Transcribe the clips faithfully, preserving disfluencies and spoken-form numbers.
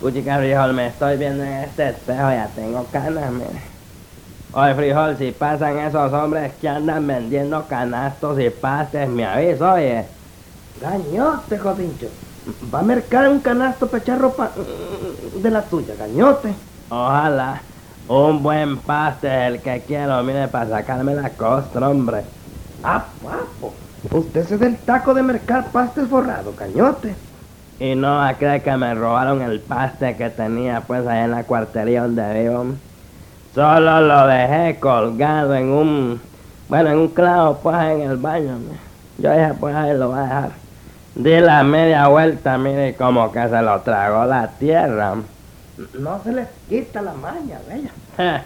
Puchica, frijol, me estoy viendo en este espejo, ya tengo canas, mire. Oye, frijol, si pasan esos hombres que andan vendiendo canastos y pastes, me aviso, oye. Gañote, jodincho. Va a mercar un canasto para echar ropa de la tuya, gañote. Ojalá. Un buen paste es el que quiero, mire, para sacarme la costra, hombre. Ah, papo. Usted se del taco de mercar pastes forrado, gañote. Y no va a creer que me robaron el paste que tenía, pues, ahí en la cuartería donde vivo. Solo lo dejé colgado en un... Bueno, en un clavo, pues, en el baño. Yo dije, pues, ahí lo voy a dejar. Di la media vuelta, mire, como que se lo tragó la tierra. No se les quita la maña, bella.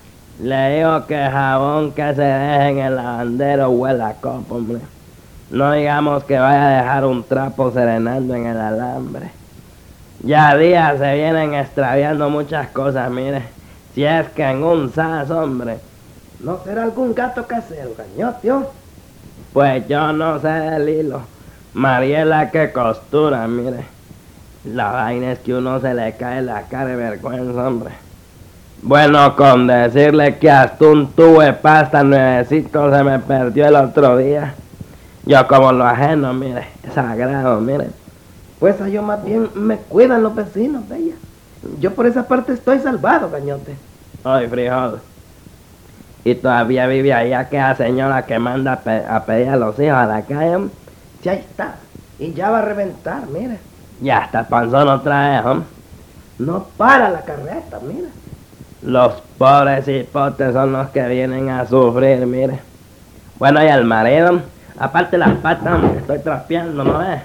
Le digo que jabón que se deje en el lavandero huele a copo, hombre. No digamos que vaya a dejar un trapo serenando en el alambre. Ya días se vienen extraviando muchas cosas, mire. Si es que en un sas, hombre. ¿No será algún gato casero, gañote? ¿Oh? Pues yo no sé del hilo. Mariela que costura, mire. La vaina es que uno se le cae la cara de vergüenza, hombre. Bueno, con decirle que hasta un tubo de pasta nuevecito se me perdió el otro día. Yo como lo ajeno, mire, es sagrado, mire. Pues a yo más bien me cuidan los vecinos, bella. Yo por esa parte estoy salvado, gañote. Ay, frijol. Y todavía vive ahí aquella señora que manda a, pe a pedir a los hijos a la calle. Ya está. Y ya va a reventar, mire. Ya está panzón otra vez, hombre. No para la carreta, mire. Los pobres hipotes son los que vienen a sufrir, mire. Bueno, y el marido, aparte las patas, estoy trapeando, ¿no ves?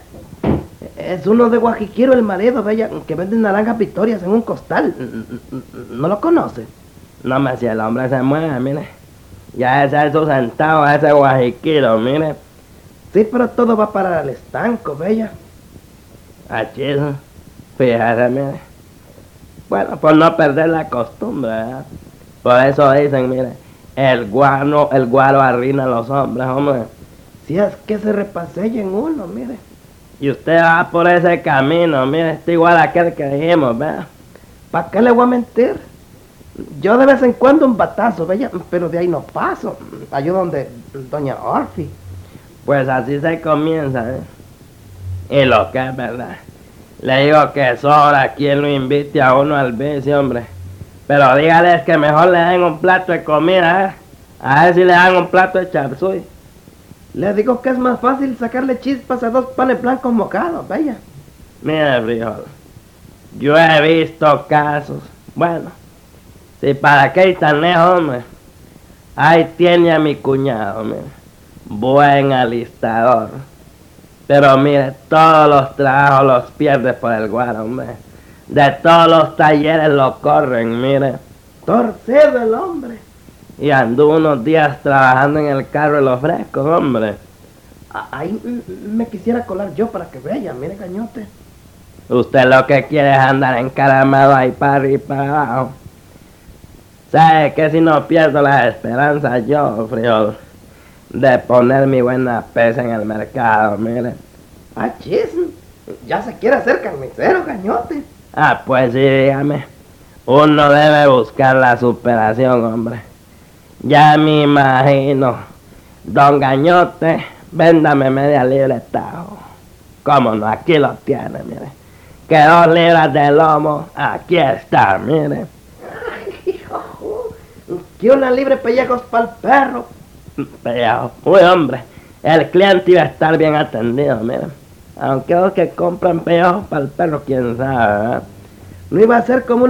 Es uno de Guajiquiro, el marido, bella, que vende naranjas Victorias en un costal. ¿No lo conoce? No me si el hombre se mueve, mire. Ya ese es su centavo, ese Guajiquiro, mire. Sí, pero todo va para el estanco, bella. Achizo, fíjate, mire. Bueno, por no perder la costumbre, ¿verdad? Por eso dicen, mire, el guano, el guaro arruina a los hombres, hombre. Si es que se repasella en uno, mire. Y usted va por ese camino, mire, está igual a aquel que dijimos, ¿verdad? ¿Para qué le voy a mentir? Yo de vez en cuando un batazo, bella, pero de ahí no paso. Allá donde doña Orfi. Pues así se comienza, ¿eh? Y lo que es verdad. Le digo que sobra quien lo invite a uno al vicio, hombre. Pero dígales que mejor le den un plato de comida, ¿eh? A ver si le dan un plato de chapsui. Le digo que es más fácil sacarle chispas a dos panes blancos mojados, bella. Mire, frijol, yo he visto casos. Bueno, si para qué ir tan lejos, hombre. Ahí tiene a mi cuñado, mire. Buen alistador. Pero mire, todos los trabajos los pierde por el guaro, hombre. De todos los talleres lo corren, mire. Torcido el hombre. Y anduvo unos días trabajando en el carro de los frescos, hombre. Ahí me quisiera colar yo para que vea, mire, gañote. Usted lo que quiere es andar encaramado ahí para arriba y para abajo. ¿Sabe que si no pierdo la esperanza yo, frijol, de poner mi buena pesa en el mercado, mire? Ah, chis, ya se quiere hacer carnicero, gañote. Ah, pues sí, dígame. Uno debe buscar la superación, hombre. Ya me imagino. Don Gañote, véndame media libra de tajo. Cómo no, aquí lo tiene, mire. Que dos libras de lomo, aquí está, mire. Ay, hijo, que una libre pellejos para el perro. Pellejo, uy, hombre, el cliente iba a estar bien atendido, mire. Aunque los que compran pellejos para el perro, quién sabe, ¿verdad? No iba a ser como